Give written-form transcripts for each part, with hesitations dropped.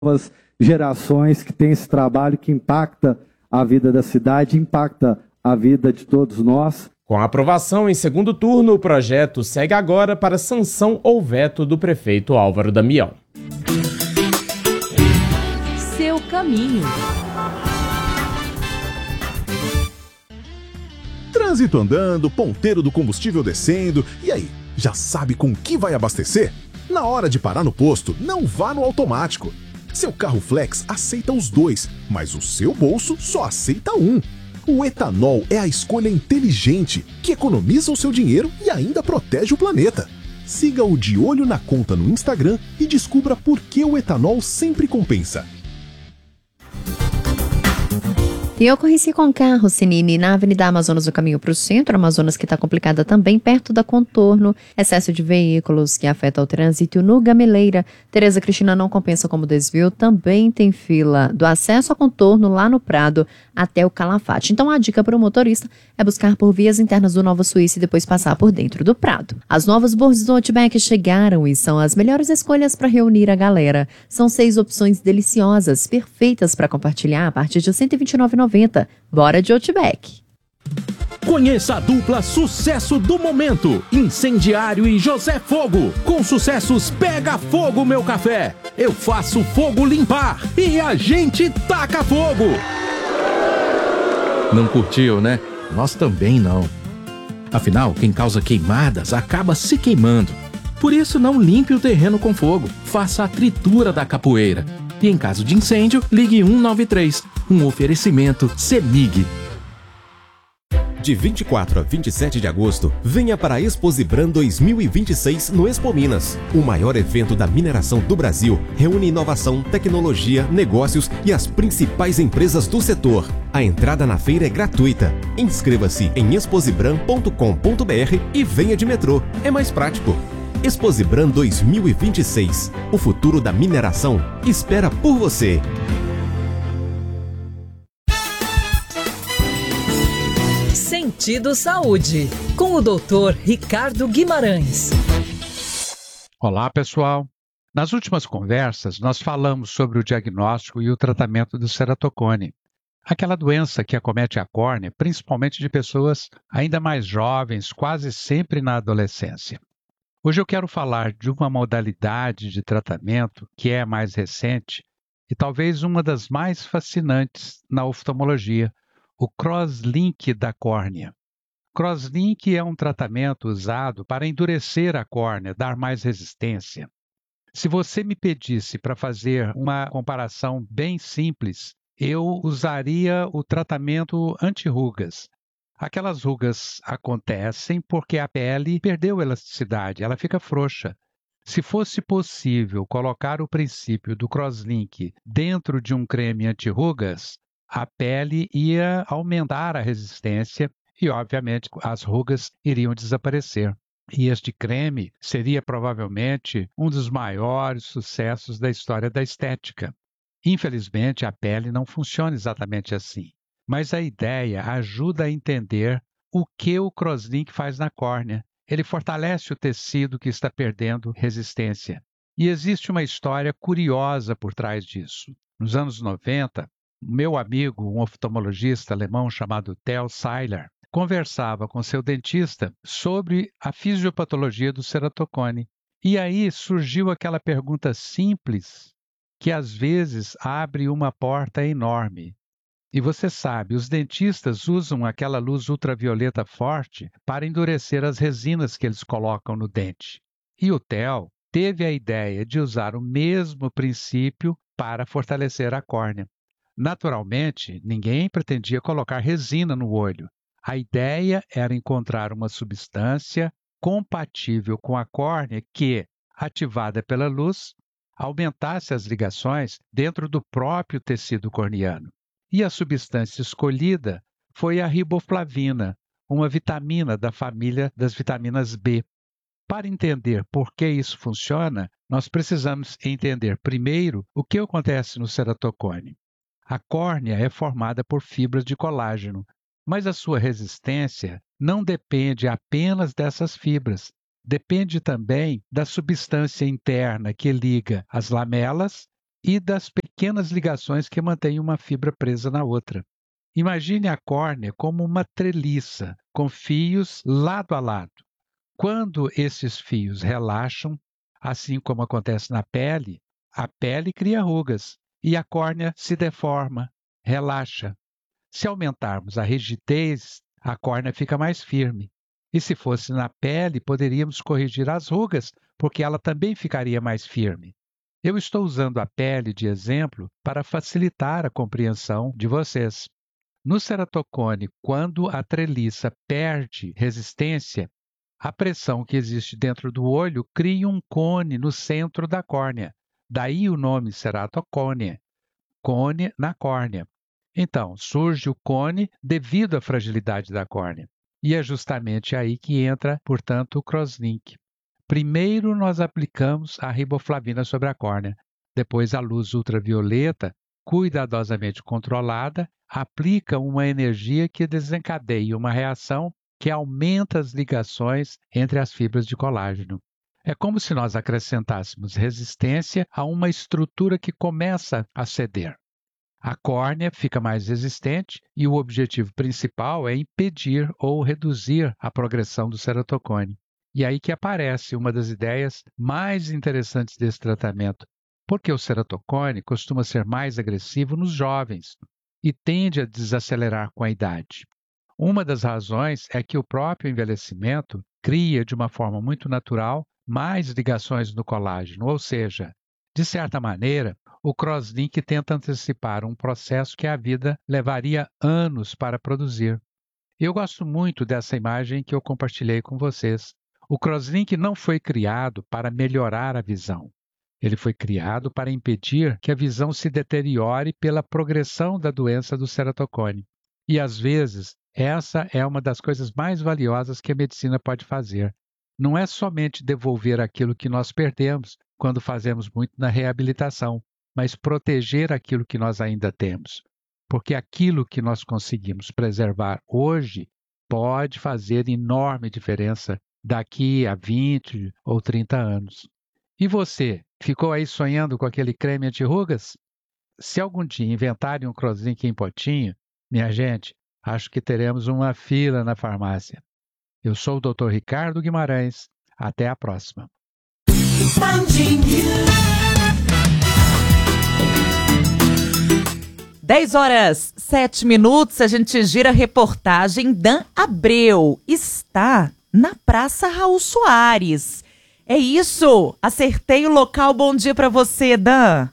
novas gerações que têm esse trabalho que impacta a vida da cidade, impacta a vida de todos nós. Com a aprovação em segundo turno, o projeto segue agora para sanção ou veto do prefeito Álvaro Damião. Seu caminho. Trânsito andando, ponteiro do combustível descendo, e aí, já sabe com que vai abastecer? Na hora de parar no posto, não vá no automático. Seu carro flex aceita os dois, mas o seu bolso só aceita um. O etanol é a escolha inteligente, que economiza o seu dinheiro e ainda protege o planeta. Siga o De Olho na Conta no Instagram e descubra por que o etanol sempre compensa. E eu conheci com o carro, Sinine, na Avenida Amazonas, no caminho para o centro. Amazonas que está complicada também, perto da Contorno. Excesso de veículos que afeta o trânsito no Gameleira. Tereza Cristina não compensa como desvio. Também tem fila do acesso a Contorno lá no Prado até o Calafate. Então a dica para o motorista é buscar por vias internas do Nova Suíça e depois passar por dentro do Prado. As novas boards do Outback chegaram e são as melhores escolhas para reunir a galera. São 6 opções deliciosas, perfeitas para compartilhar a partir de R$ 129,90. Bora de Outback. Conheça a dupla sucesso do momento, Incendiário e José Fogo. Com sucessos Pega Fogo Meu Café, Eu Faço Fogo Limpar e A Gente Taca Fogo. Não curtiu, né? Nós também não. Afinal, quem causa queimadas acaba se queimando. Por isso, não limpe o terreno com fogo. Faça a tritura da capoeira. E em caso de incêndio, ligue 193. Um oferecimento CEMIG. De 24 a 27 de agosto, venha para a Exposibran 2026 no Expo Minas. O maior evento da mineração do Brasil reúne inovação, tecnologia, negócios e as principais empresas do setor. A entrada na feira é gratuita. Inscreva-se em exposibran.com.br e venha de metrô. É mais prático. Exposibran 2026. O futuro da mineração espera por você. Sentido Saúde, com o Dr. Ricardo Guimarães. Olá, pessoal. Nas últimas conversas, nós falamos sobre o diagnóstico e o tratamento do ceratocone, aquela doença que acomete a córnea, principalmente de pessoas ainda mais jovens, quase sempre na adolescência. Hoje eu quero falar de uma modalidade de tratamento que é mais recente e talvez uma das mais fascinantes na oftalmologia, o crosslink da córnea. Crosslink é um tratamento usado para endurecer a córnea, dar mais resistência. Se você me pedisse para fazer uma comparação bem simples, eu usaria o tratamento anti-rugas. Aquelas rugas acontecem porque a pele perdeu elasticidade, ela fica frouxa. Se fosse possível colocar o princípio do crosslink dentro de um creme anti-rugas, a pele ia aumentar a resistência e, obviamente, as rugas iriam desaparecer. E este creme seria provavelmente um dos maiores sucessos da história da estética. Infelizmente, a pele não funciona exatamente assim. Mas a ideia ajuda a entender o que o crosslink faz na córnea. Ele fortalece o tecido que está perdendo resistência. E existe uma história curiosa por trás disso. Nos anos 90, meu amigo, um oftalmologista alemão chamado Theo Seiler, conversava com seu dentista sobre a fisiopatologia do ceratocone. E aí surgiu aquela pergunta simples que às vezes abre uma porta enorme. E você sabe, os dentistas usam aquela luz ultravioleta forte para endurecer as resinas que eles colocam no dente. E o Theo teve a ideia de usar o mesmo princípio para fortalecer a córnea. Naturalmente, ninguém pretendia colocar resina no olho. A ideia era encontrar uma substância compatível com a córnea que, ativada pela luz, aumentasse as ligações dentro do próprio tecido corneano. E a substância escolhida foi a riboflavina, uma vitamina da família das vitaminas B. Para entender por que isso funciona, nós precisamos entender primeiro o que acontece no ceratocone. A córnea é formada por fibras de colágeno, mas a sua resistência não depende apenas dessas fibras. Depende também da substância interna que liga as lamelas e das pequenas ligações que mantêm uma fibra presa na outra. Imagine a córnea como uma treliça, com fios lado a lado. Quando esses fios relaxam, assim como acontece na pele, a pele cria rugas e a córnea se deforma, relaxa. Se aumentarmos a rigidez, a córnea fica mais firme. E se fosse na pele, poderíamos corrigir as rugas, porque ela também ficaria mais firme. Eu estou usando a pele de exemplo para facilitar a compreensão de vocês. No ceratocone, quando a treliça perde resistência, a pressão que existe dentro do olho cria um cone no centro da córnea. Daí o nome ceratocone, cone na córnea. Então, surge o cone devido à fragilidade da córnea. E é justamente aí que entra, portanto, o crosslink. Primeiro nós aplicamos a riboflavina sobre a córnea. Depois a luz ultravioleta, cuidadosamente controlada, aplica uma energia que desencadeia uma reação que aumenta as ligações entre as fibras de colágeno. É como se nós acrescentássemos resistência a uma estrutura que começa a ceder. A córnea fica mais resistente e o objetivo principal é impedir ou reduzir a progressão do ceratocone. E aí que aparece uma das ideias mais interessantes desse tratamento, porque o ceratocone costuma ser mais agressivo nos jovens e tende a desacelerar com a idade. Uma das razões é que o próprio envelhecimento cria de uma forma muito natural mais ligações no colágeno, ou seja, de certa maneira, o crosslink tenta antecipar um processo que a vida levaria anos para produzir. Eu gosto muito dessa imagem que eu compartilhei com vocês. O crosslink não foi criado para melhorar a visão. Ele foi criado para impedir que a visão se deteriore pela progressão da doença do ceratocone. E, às vezes, essa é uma das coisas mais valiosas que a medicina pode fazer. Não é somente devolver aquilo que nós perdemos quando fazemos muito na reabilitação, mas proteger aquilo que nós ainda temos. Porque aquilo que nós conseguimos preservar hoje pode fazer enorme diferença daqui a 20 ou 30 anos. E você, ficou aí sonhando com aquele creme anti-rugas? Se algum dia inventarem um crosslink em potinho, minha gente, acho que teremos uma fila na farmácia. Eu sou o Dr. Ricardo Guimarães. Até a próxima. 10h07, a gente gira a reportagem. Dan Abreu está na Praça Raul Soares. É isso, acertei o local. Bom dia para você, Dan.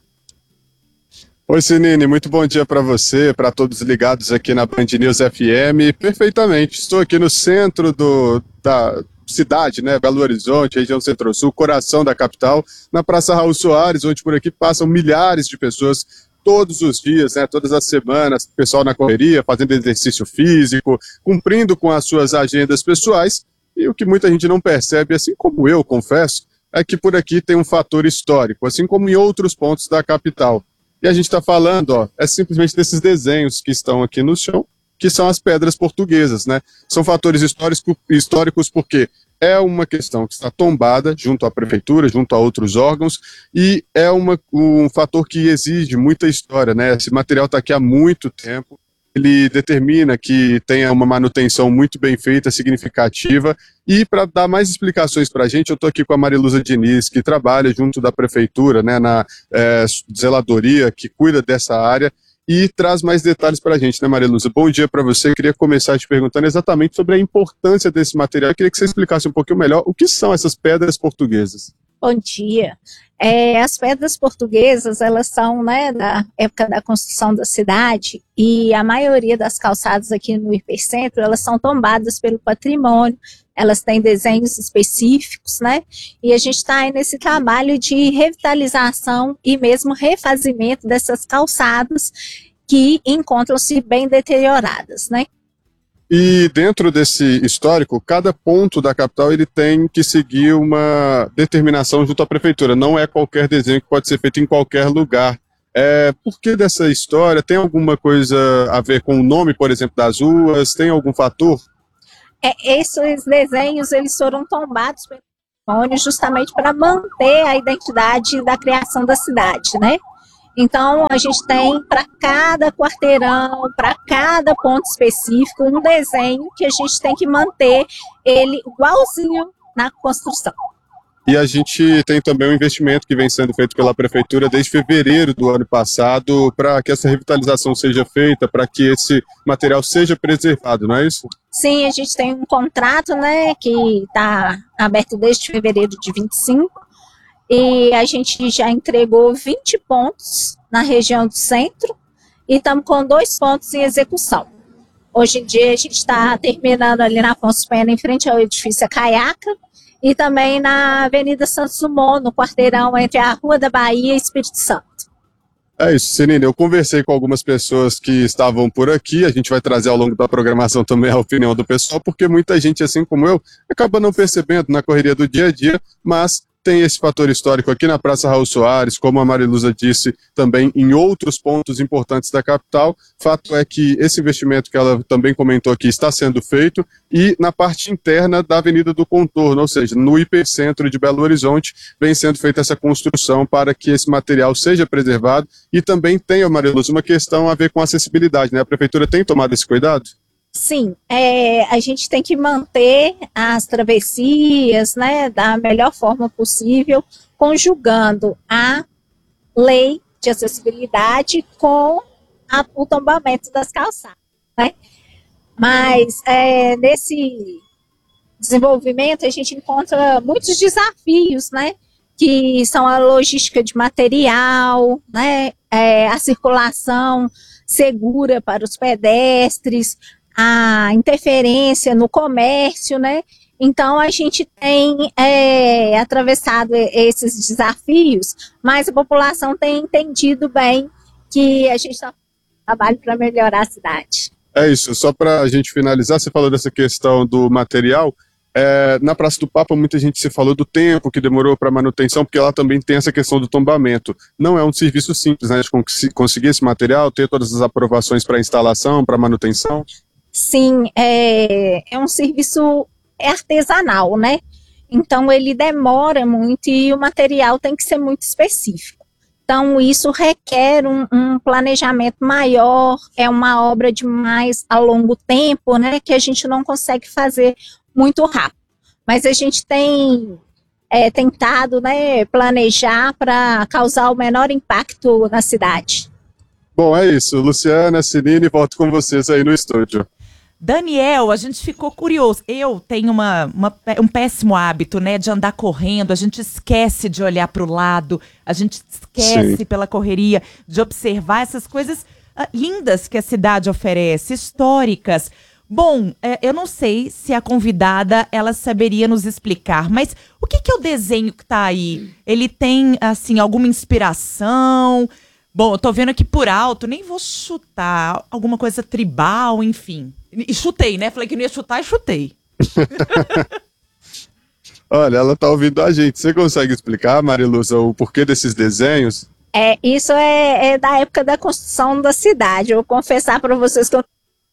Oi, Sinine, muito bom dia para você, para todos ligados aqui na Band News FM. Perfeitamente, estou aqui no centro da cidade, né, Belo Horizonte, região Centro-Sul, coração da capital, na Praça Raul Soares, onde por aqui passam milhares de pessoas todos os dias, né, todas as semanas, pessoal na correria, fazendo exercício físico, cumprindo com as suas agendas pessoais. E o que muita gente não percebe, assim como eu confesso, é que por aqui tem um fator histórico, assim como em outros pontos da capital. E a gente está falando, é simplesmente desses desenhos que estão aqui no chão, que são as pedras portuguesas, né? São fatores históricos porque é uma questão que está tombada junto à prefeitura, junto a outros órgãos, e é um fator que exige muita história, né? Esse material está aqui há muito tempo, ele determina que tenha uma manutenção muito bem feita, significativa, e para dar mais explicações para a gente, eu estou aqui com a Mariluza Diniz, que trabalha junto da prefeitura, né, na zeladoria, que cuida dessa área, e traz mais detalhes para a gente, né, Mariluza? Bom dia para você, queria começar te perguntando exatamente sobre a importância desse material, eu queria que você explicasse um pouquinho melhor o que são essas pedras portuguesas. Bom dia. As pedras portuguesas, elas são, né, da época da construção da cidade, e a maioria das calçadas aqui no hipercentro, elas são tombadas pelo patrimônio, elas têm desenhos específicos, né, e a gente está aí nesse trabalho de revitalização e mesmo refazimento dessas calçadas que encontram-se bem deterioradas, né. E dentro desse histórico, cada ponto da capital ele tem que seguir uma determinação junto à prefeitura. Não é qualquer desenho que pode ser feito em qualquer lugar. Por que dessa história? Tem alguma coisa a ver com o nome, por exemplo, das ruas? Tem algum fator? Esses desenhos eles foram tombados pelo patrimônio justamente para manter a identidade da criação da cidade, né? Então, a gente tem para cada quarteirão, para cada ponto específico, um desenho que a gente tem que manter ele igualzinho na construção. E a gente tem também um investimento que vem sendo feito pela Prefeitura desde fevereiro do ano passado para que essa revitalização seja feita, para que esse material seja preservado, não é isso? Sim, a gente tem um contrato, né, que está aberto desde fevereiro de 25, e a gente já entregou 20 pontos na região do centro e estamos com 2 pontos em execução. Hoje em dia a gente está terminando ali na Afonso Pena, em frente ao edifício Caiaca, e também na Avenida Santos Dumont, no quarteirão entre a Rua da Bahia e Espírito Santo. É isso, Senine, eu conversei com algumas pessoas que estavam por aqui, a gente vai trazer ao longo da programação também a opinião do pessoal, porque muita gente, assim como eu, acaba não percebendo na correria do dia a dia, mas tem esse fator histórico aqui na Praça Raul Soares, como a Mariluza disse, também em outros pontos importantes da capital. Fato é que esse investimento que ela também comentou aqui está sendo feito e na parte interna da Avenida do Contorno, ou seja, no hipercentro de Belo Horizonte, vem sendo feita essa construção para que esse material seja preservado e também tem, Mariluza, uma questão a ver com acessibilidade, né? A Prefeitura tem tomado esse cuidado? Sim, a gente tem que manter as travessias, né, da melhor forma possível, conjugando a lei de acessibilidade com o tombamento das calçadas, né? Mas nesse desenvolvimento a gente encontra muitos desafios, né, que são a logística de material, né, a circulação segura para os pedestres, a interferência no comércio, né? Então, a gente tem atravessado esses desafios, mas a população tem entendido bem que a gente está fazendo trabalho para melhorar a cidade. É isso, só para a gente finalizar, você falou dessa questão do material, na Praça do Papa muita gente se falou do tempo que demorou para manutenção, porque lá também tem essa questão do tombamento. Não é um serviço simples, né, de conseguir esse material, ter todas as aprovações para instalação, para manutenção. Sim, é um serviço artesanal, né? Então ele demora muito e o material tem que ser muito específico. Então isso requer um planejamento maior, é uma obra de mais a longo tempo, né? Que a gente não consegue fazer muito rápido. Mas a gente tem tentado, né, planejar para causar o menor impacto na cidade. Bom, é isso. Luciana, Senine, volto com vocês aí no estúdio. Daniel, a gente ficou curioso. Eu tenho um péssimo hábito, né, de andar correndo. A gente esquece de olhar para o lado, a gente esquece pela correria de observar essas coisas lindas que a cidade oferece, históricas. Bom, eu não sei se a convidada ela saberia nos explicar, mas o que é o desenho que está aí? Ele tem assim alguma inspiração? Bom, eu tô vendo aqui por alto, nem vou chutar, alguma coisa tribal, enfim. E chutei, né? Falei que não ia chutar e chutei. Olha, ela tá ouvindo a gente. Você consegue explicar, Mariluza, o porquê desses desenhos? Isso é da época da construção da cidade. Eu vou confessar para vocês que eu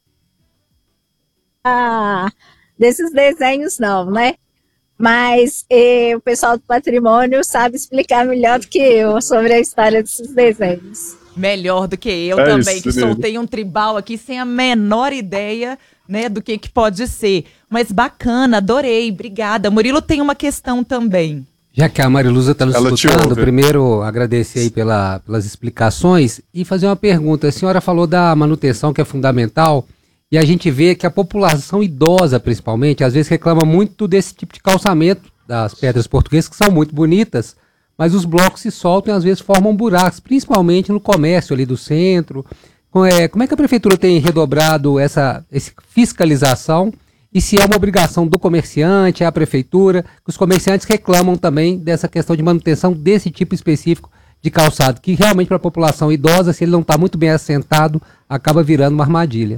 desses desenhos não, né? Mas o pessoal do patrimônio sabe explicar melhor do que eu sobre a história desses desenhos. Melhor do que eu também, que soltei um tribal aqui sem a menor ideia, né, do que pode ser. Mas bacana, adorei, obrigada. Murilo tem uma questão também. Já que a Mariluza está nos escutando, primeiro agradecer aí pelas explicações e fazer uma pergunta. A senhora falou da manutenção, que é fundamental, e a gente vê que a população idosa, principalmente, às vezes reclama muito desse tipo de calçamento das pedras portuguesas, que são muito bonitas, mas os blocos se soltam e às vezes formam buracos, principalmente no comércio ali do centro. Como é que a prefeitura tem redobrado essa fiscalização e se é uma obrigação do comerciante, a prefeitura, que os comerciantes reclamam também dessa questão de manutenção desse tipo específico de calçado, que realmente para a população idosa, se ele não está muito bem assentado, acaba virando uma armadilha.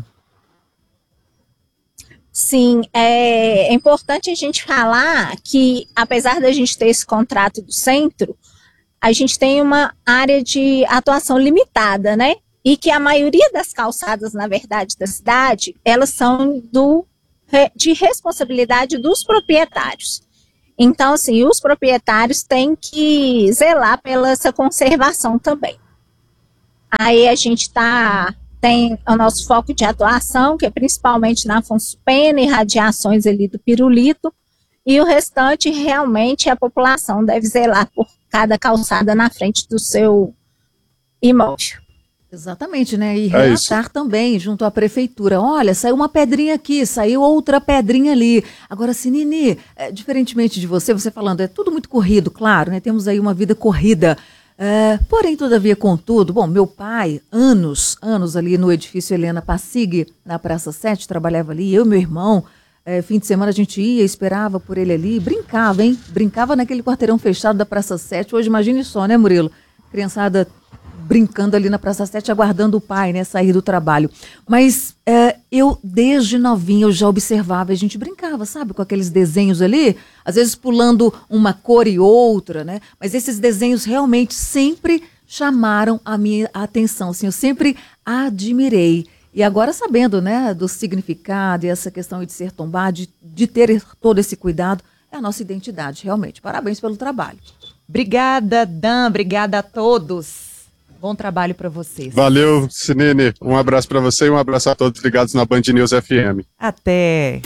Sim, é importante a gente falar que, apesar da gente ter esse contrato do centro, a gente tem uma área de atuação limitada, né? E que a maioria das calçadas, na verdade, da cidade, elas são de responsabilidade dos proprietários. Então, assim, os proprietários têm que zelar pela essa conservação também. Aí a gente tem o nosso foco de atuação, que é principalmente na fosfena e radiações ali do pirulito, e o restante realmente a população deve zelar por cada calçada na frente do seu imóvel. Exatamente, né? E relatar também junto à prefeitura. Olha, saiu uma pedrinha aqui, saiu outra pedrinha ali. Agora, Sinini, diferentemente de você falando, é tudo muito corrido, claro, né? Temos aí uma vida corrida. Porém, todavia, contudo, bom, meu pai, anos ali no edifício Helena Passig, na Praça 7, trabalhava ali, eu e meu irmão, fim de semana a gente ia, esperava por ele ali, brincava, hein? Brincava naquele quarteirão fechado da Praça 7. Hoje, imagine só, né, Murilo? Criançada brincando ali na Praça 7, aguardando o pai, né, sair do trabalho. Mas eu, desde novinha, eu já observava, a gente brincava, sabe, com aqueles desenhos ali, às vezes pulando uma cor e outra, né, mas esses desenhos realmente sempre chamaram a minha atenção, assim, eu sempre admirei. E agora sabendo, né, do significado e essa questão de ser tombado, de ter todo esse cuidado, é a nossa identidade, realmente. Parabéns pelo trabalho. Obrigada, Dan, obrigada a todos. Bom trabalho para vocês. Valeu, Sinini. Um abraço para você e um abraço a todos ligados na Band News FM. Até.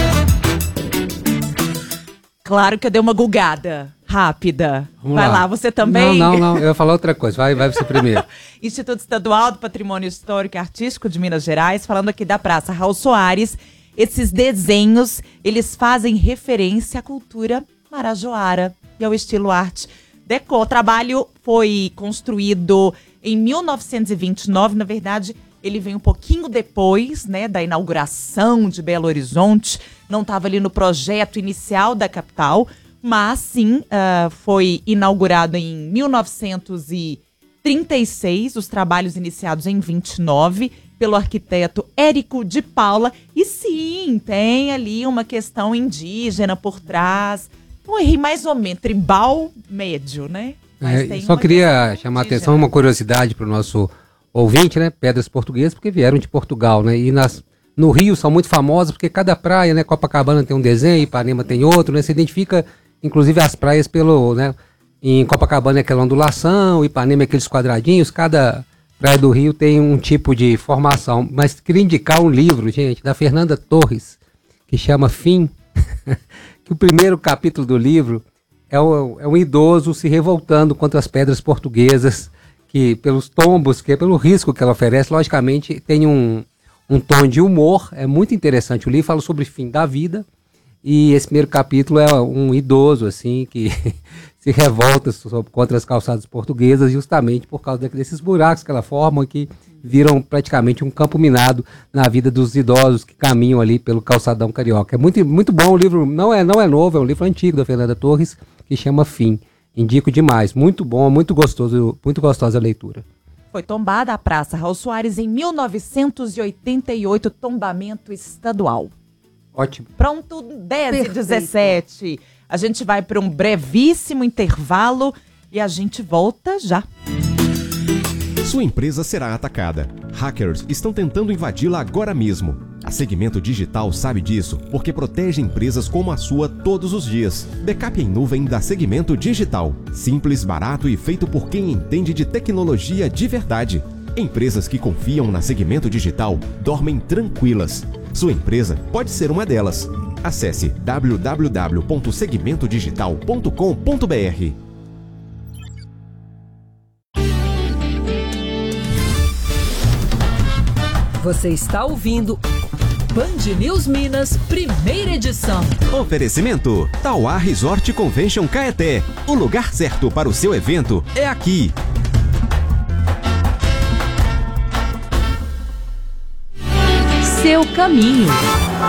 Claro que eu dei uma gulgada rápida. Vai lá, você também? Não, eu ia falar outra coisa. Vai você primeiro. Instituto Estadual do Patrimônio Histórico e Artístico de Minas Gerais, falando aqui da Praça Raul Soares. Esses desenhos, eles fazem referência à cultura marajoara e ao estilo arte deco. O trabalho foi construído em 1929, na verdade, ele vem um pouquinho depois, né, da inauguração de Belo Horizonte, não estava ali no projeto inicial da capital, mas sim, foi inaugurado em 1936, os trabalhos iniciados em 29, pelo arquiteto Érico de Paula, e sim, tem ali uma questão indígena por trás. Eu errei mais ou menos, tribal médio, né? Só queria chamar a atenção, uma curiosidade para o nosso ouvinte, né? Pedras portuguesas, porque vieram de Portugal, né? E no Rio são muito famosas, porque cada praia, né? Copacabana tem um desenho, Ipanema tem outro, né? Você identifica, inclusive, as praias pelo, né? Em Copacabana é aquela ondulação, Ipanema é aqueles quadradinhos, cada praia do Rio tem um tipo de formação. Mas queria indicar um livro, gente, da Fernanda Torres, que chama Fim, que o primeiro capítulo do livro é um idoso se revoltando contra as pedras portuguesas, que pelos tombos, que é pelo risco que ela oferece, logicamente tem um tom de humor, é muito interessante. O livro fala sobre o fim da vida, e esse primeiro capítulo é um idoso, assim, que se revolta contra as calçadas portuguesas, justamente por causa desses buracos que ela forma, que viram praticamente um campo minado na vida dos idosos que caminham ali pelo calçadão carioca. É muito, muito bom o livro, não é novo, é um livro antigo da Fernanda Torres, que chama Fim. Indico demais, muito bom, muito gostosa a leitura. Foi tombada a Praça Raul Soares em 1988, tombamento estadual. Ótimo. Pronto, 10h17. A gente vai para um brevíssimo intervalo e a gente volta já. Sua empresa será atacada. Hackers estão tentando invadi-la agora mesmo. A Segmento Digital sabe disso porque protege empresas como a sua todos os dias. Backup em nuvem da Segmento Digital. Simples, barato e feito por quem entende de tecnologia de verdade. Empresas que confiam na Segmento Digital dormem tranquilas. Sua empresa pode ser uma delas. Acesse www.segmentodigital.com.br. Você está ouvindo Band News Minas, primeira edição. Oferecimento: Tauá Resort Convention Caeté. O lugar certo para o seu evento é aqui. Seu caminho.